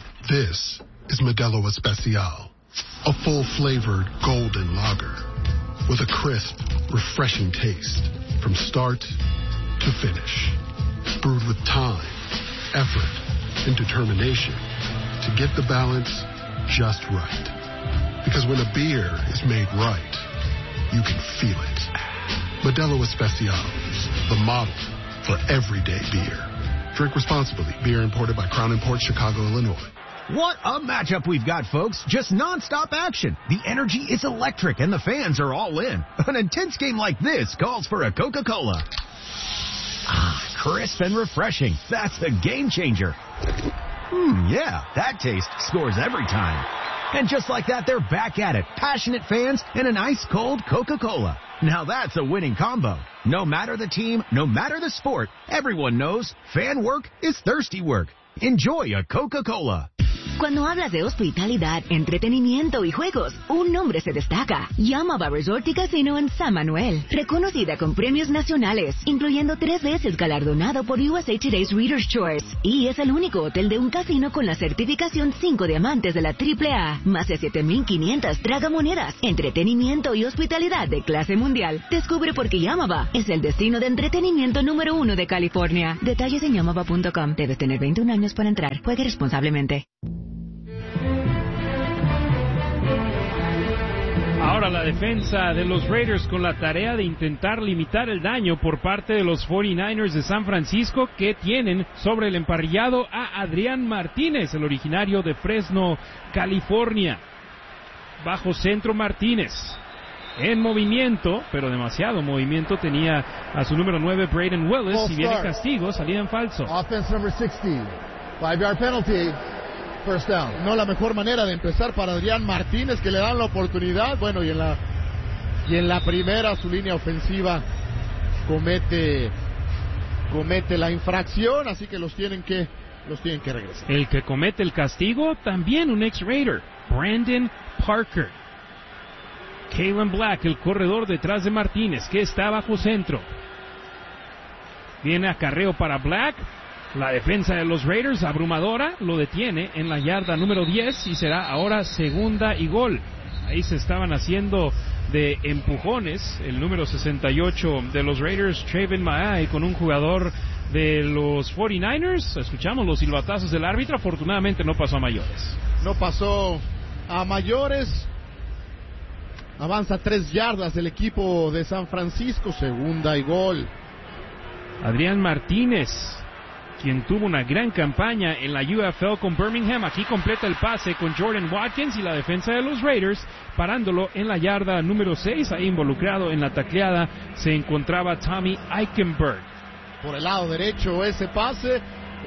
This is Modelo Especial, a full-flavored golden lager with a crisp, refreshing taste from start to finish. Brewed with time, effort, and determination to get the balance just right. Because when a beer is made right, you can feel it. Modelo Especial, the model for everyday beer. Drink responsibly. Beer imported by Crown Imports, Chicago, Illinois. What a matchup we've got, folks. Just non-stop action. The energy is electric and the fans are all in. An intense game like this calls for a Coca-Cola. Ah, crisp and refreshing. That's a game changer. Yeah, that taste scores every time. And just like that, they're back at it. Passionate fans and an ice-cold Coca-Cola. Now that's a winning combo. No matter the team, no matter the sport, everyone knows fan work is thirsty work. Enjoy a Coca-Cola. Cuando hablas de hospitalidad, entretenimiento y juegos, un nombre se destaca. Yamava Resort y Casino en San Manuel. Reconocida con premios nacionales, incluyendo 3 veces galardonado por USA Today's Reader's Choice. Y es el único hotel de un casino con la certificación 5 diamantes de la AAA. Más de 7,500 tragamonedas, entretenimiento y hospitalidad de clase mundial. Descubre por qué Yamava es el destino de entretenimiento número 1 de California. Detalles en yamava.com. Debes tener 21 años para entrar. Juegue responsablemente. Ahora la defensa de los Raiders con la tarea de intentar limitar el daño por parte de los 49ers de San Francisco, que tienen sobre el emparrillado a Adrián Martínez, el originario de Fresno, California. Bajo centro Martínez. En movimiento, pero demasiado movimiento, tenía a su número 9 Braden Willis, y viene castigo, salida en falso. Offense number 60, 5-yard penalty. First down. No la mejor manera de empezar para Adrián Martínez, que le dan la oportunidad. Bueno, y en la primera su línea ofensiva comete la infracción, así que los tienen que regresar. El que comete el castigo, también un ex-Raider, Brandon Parker. Kalen Black, el corredor detrás de Martínez, que está bajo centro. Viene acarreo para Black. La defensa de los Raiders, abrumadora, lo detiene en la yarda número 10 y será ahora segunda y gol. Ahí se estaban haciendo de empujones el número 68 de los Raiders, Traven Maai, con un jugador de los 49ers. Escuchamos los silbatazos del árbitro. Afortunadamente no pasó a mayores. No pasó a mayores. Avanza 3 yardas el equipo de San Francisco, segunda y gol. Adrián Martínez, quien tuvo una gran campaña en la UFL con Birmingham, aquí completa el pase con Jordan Watkins, y la defensa de los Raiders parándolo en la yarda número 6, ahí involucrado en la tacleada se encontraba Tommy Eichenberg. Por el lado derecho ese pase,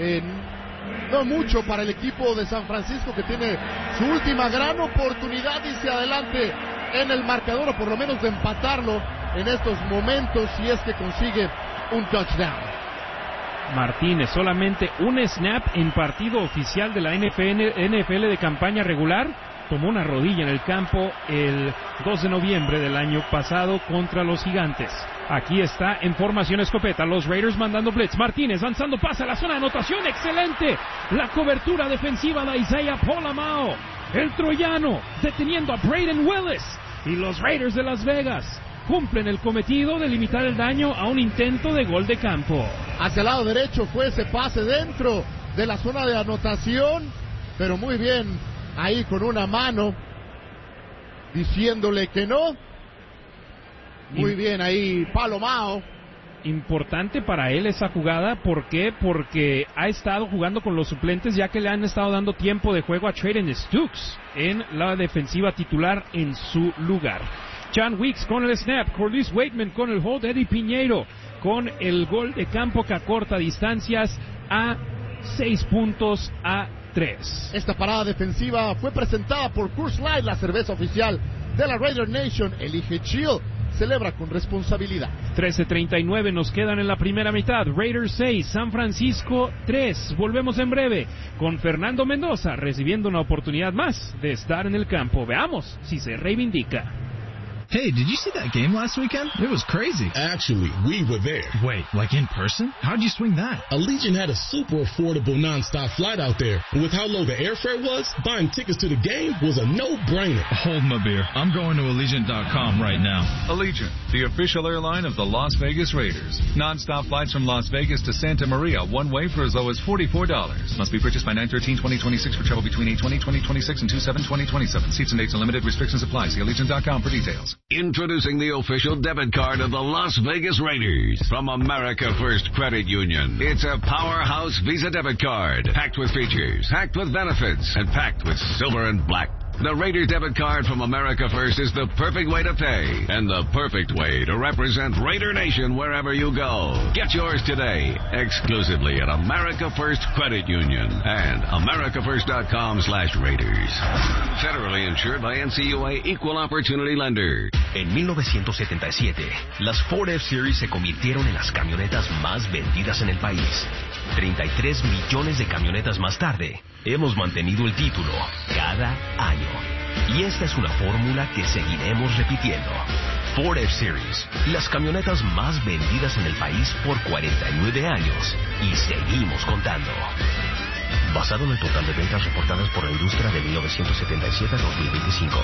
no mucho para el equipo de San Francisco, que tiene su última gran oportunidad y se adelante en el marcador, o por lo menos de empatarlo en estos momentos, si es que consigue un touchdown. Martínez, solamente un snap en partido oficial de la NFL de campaña regular. Tomó una rodilla en el campo el 2 de noviembre del año pasado contra los Gigantes. Aquí está en formación escopeta, los Raiders mandando blitz. Martínez lanzando pase a la zona de anotación, excelente. La cobertura defensiva de Isaiah Pola-Mao, el troyano, deteniendo a Braden Willis. Y los Raiders de Las Vegas cumplen el cometido de limitar el daño a un intento de gol de campo. Hacia el lado derecho fue ese pase dentro de la zona de anotación, pero muy bien ahí con una mano diciéndole que no. Muy bien ahí Pola-Mao. Importante para él esa jugada. ¿Por qué? Porque ha estado jugando con los suplentes, ya que le han estado dando tiempo de juego a Trayden Stukes en la defensiva titular en su lugar. John Weeks con el snap, Corliss Waitman con el hold, Eddie Piñeiro con el gol de campo que acorta distancias a 6 puntos a 3. Esta parada defensiva fue presentada por Coors Light, la cerveza oficial de la Raider Nation. Elige chill, celebra con responsabilidad. 13:39 nos quedan en la primera mitad. Raiders 6, San Francisco 3. Volvemos en breve con Fernando Mendoza recibiendo una oportunidad más de estar en el campo. Veamos si se reivindica. Hey, did you see that game last weekend? It was crazy. Actually, we were there. Wait, like in person? How'd you swing that? Allegiant had a super affordable nonstop flight out there. And with how low the airfare was, buying tickets to the game was a no-brainer. Hold my beer. I'm going to Allegiant.com right now. Allegiant, the official airline of the Las Vegas Raiders. Non-stop flights from Las Vegas to Santa Maria, one way for as low as $44. Must be purchased by 9/13/2026 for travel between 8/20/2026 and 2/7/2027. Seats and dates and limited restrictions apply. See Allegiant.com for details. Introducing the official debit card of the Las Vegas Raiders from America First Credit Union. It's a powerhouse Visa debit card, packed with features, packed with benefits, and packed with silver and black. The Raiders debit card from America First is the perfect way to pay and the perfect way to represent Raider Nation wherever you go. Get yours today, exclusively at America First Credit Union and americafirst.com/Raiders. Federally insured by NCUA Equal Opportunity Lender. En 1977, las Ford F-Series se convirtieron en las camionetas más vendidas en el país. 33 millones de camionetas más tarde, hemos mantenido el título cada año. Y esta es una fórmula que seguiremos repitiendo. Ford F-Series, las camionetas más vendidas en el país por 49 años. Y seguimos contando. Basado en el total de ventas reportadas por la industria de 1977 a 2025.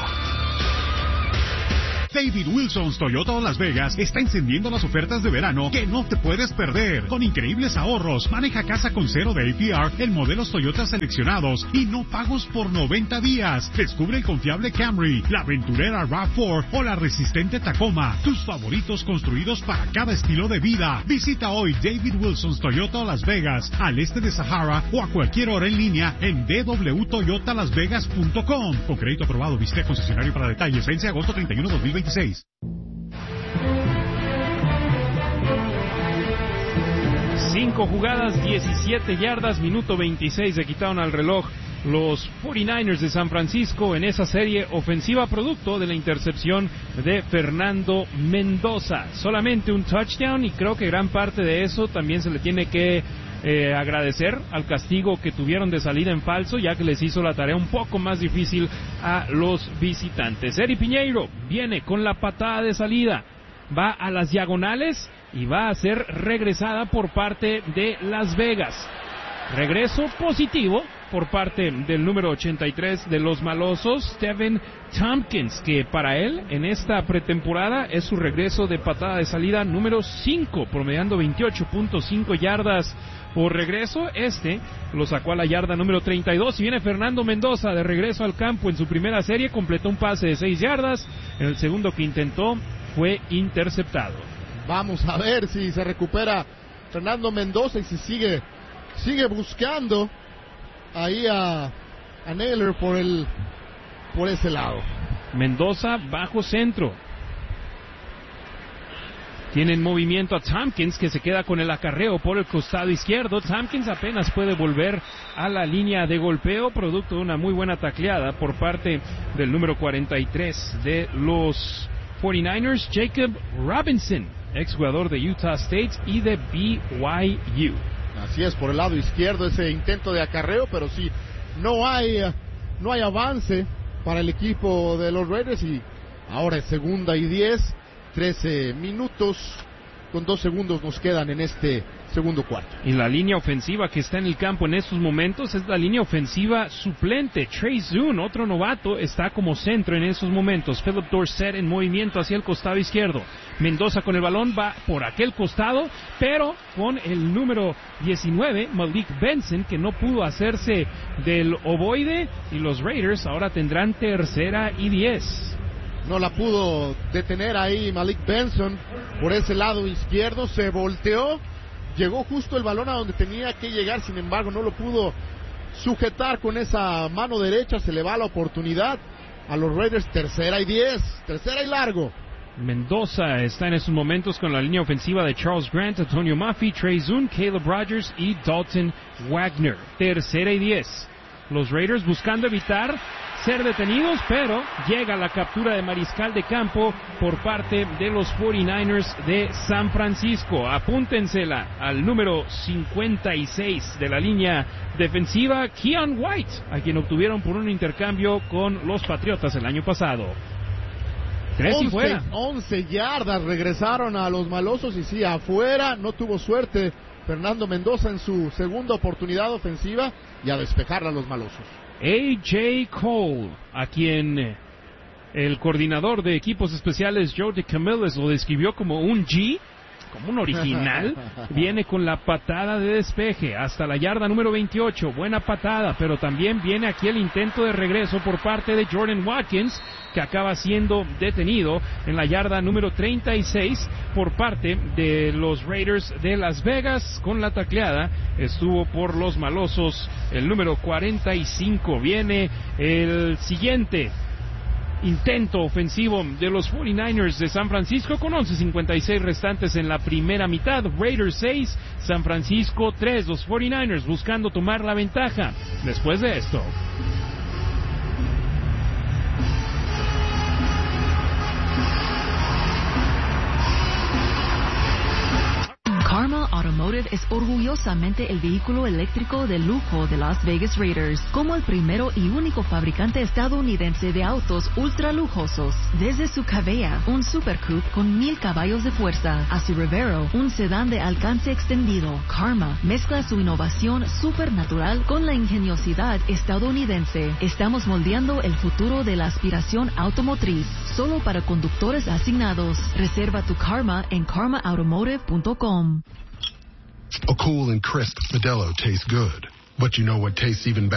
David Wilson's Toyota Las Vegas está encendiendo las ofertas de verano que no te puedes perder. Con increíbles ahorros, maneja casa con cero de APR en modelos Toyota seleccionados y no pagos por 90 días. Descubre el confiable Camry, la aventurera RAV4 o la resistente Tacoma. Tus favoritos construidos para cada estilo de vida. Visita hoy David Wilson's Toyota Las Vegas, al este de Sahara o a cualquier hora en línea en www.toyotalasvegas.com. Con crédito aprobado, visita concesionario para detalles. Vence agosto 31, 2026. 5 jugadas, 17 yardas, minuto 26 le quitaron al reloj los 49ers de San Francisco en esa serie ofensiva producto de la intercepción de Fernando Mendoza. Solamente un touchdown y creo que gran parte de eso también se le tiene que agradecer al castigo que tuvieron de salida en falso, ya que les hizo la tarea un poco más difícil a los visitantes. Eri Piñeiro viene con la patada de salida, va a las diagonales y va a ser regresada por parte de Las Vegas. Regreso positivo por parte del número 83 de los malosos, Stephen Tompkins, que para él en esta pretemporada es su regreso de patada de salida número 5, promediando 28.5 yardas por regreso. Este lo sacó a la yarda número 32 y viene Fernando Mendoza de regreso al campo. En su primera serie completó un pase de 6 yardas, en el segundo que intentó fue interceptado. Vamos a ver si se recupera Fernando Mendoza y si sigue buscando ahí a Naylor por ese lado. Mendoza bajo centro. Tiene en movimiento a Tompkins, que se queda con el acarreo por el costado izquierdo. Tompkins apenas puede volver a la línea de golpeo, producto de una muy buena tacleada por parte del número 43 de los 49ers, Jacob Robinson, exjugador de Utah State y de BYU. Así es, por el lado izquierdo ese intento de acarreo, pero sí, no hay avance para el equipo de los Raiders y ahora es 2nd y 10, 13 minutos con 2 segundos nos quedan en este segundo cuarto. Y la línea ofensiva que está en el campo en estos momentos es la línea ofensiva suplente. Trey Zoon, otro novato, está como centro en esos momentos. Philip Dorsett en movimiento hacia el costado izquierdo. Mendoza con el balón va por aquel costado, pero con el número 19, Malik Benson, que no pudo hacerse del ovoide, y los Raiders ahora tendrán 3rd y 10. No la pudo detener ahí Malik Benson por ese lado izquierdo, se volteó, llegó justo el balón a donde tenía que llegar, sin embargo no lo pudo sujetar con esa mano derecha, se le va la oportunidad a los Raiders. 3rd y 10, 3rd y largo. Mendoza está en esos momentos con la línea ofensiva de Charles Grant, Antonio Maffey, Trey Zoon, Caleb Rogers y Dalton Wagner. 3rd y 10. Los Raiders buscando evitar ser detenidos, pero llega la captura de mariscal de campo por parte de los 49ers de San Francisco. Apúntensela al número 56 de la línea defensiva, Keon White, a quien obtuvieron por un intercambio con los Patriotas el año pasado. 3 y fuera. 11 yardas regresaron a los malosos y sí, afuera. No tuvo suerte Fernando Mendoza en su segunda oportunidad ofensiva y a despejarla a los malosos. A.J. Cole, a quien el coordinador de equipos especiales Joe DeCamillis lo describió como un G, como un original, viene con la patada de despeje hasta la yarda número 28, buena patada, pero también viene aquí el intento de regreso por parte de Jordan Watkins, que acaba siendo detenido en la yarda número 36 por parte de los Raiders de Las Vegas. Con la tacleada estuvo por los malosos el número 45. Viene el siguiente intento ofensivo de los 49ers de San Francisco con 11:56 restantes en la primera mitad. Raiders 6, San Francisco 3. Los 49ers buscando tomar la ventaja después de esto. Karma Automotive es orgullosamente el vehículo eléctrico de lujo de Las Vegas Raiders, como el primero y único fabricante estadounidense de autos ultra lujosos. Desde su Cabella, un Super Coupe con 1000 caballos de fuerza, a su Rivero, un sedán de alcance extendido, Karma mezcla su innovación supernatural con la ingeniosidad estadounidense. Estamos moldeando el futuro de la aspiración automotriz, solo para conductores asignados. Reserva tu Karma en karmaautomotive.com. A cool and crisp Modelo tastes good, but you know what tastes even better?